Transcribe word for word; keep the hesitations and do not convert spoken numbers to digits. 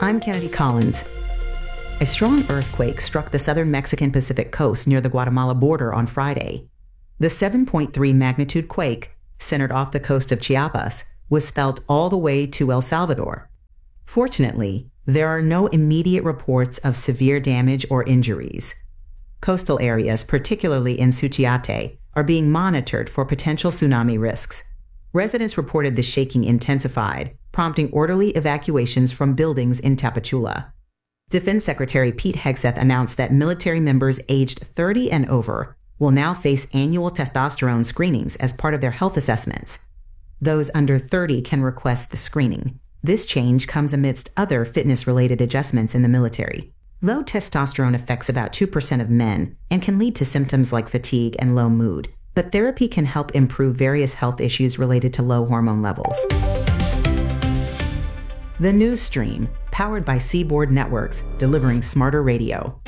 I'm Kennedy Collins. A strong earthquake struck the southern Mexican Pacific coast near the Guatemala border on Friday. The seven point three magnitude quake, centered off the coast of Chiapas, was felt all the way to El Salvador. Fortunately, there are no immediate reports of severe damage or injuries. Coastal areas, particularly in Suchiate, are being monitored for potential tsunami risks. Residents reported the shaking intensified, prompting orderly evacuations from buildings in Tapachula. Defense Secretary Pete Hegseth announced that military members aged thirty and over will now face annual testosterone screenings as part of their health assessments. Those under thirty can request the screening. This change comes amidst other fitness-related adjustments in the military. Low testosterone affects about two percent of men and can lead to symptoms like fatigue and low mood, but therapy can help improve various health issues related to low hormone levels. The News Stream, powered by Seaboard Networks, delivering smarter radio.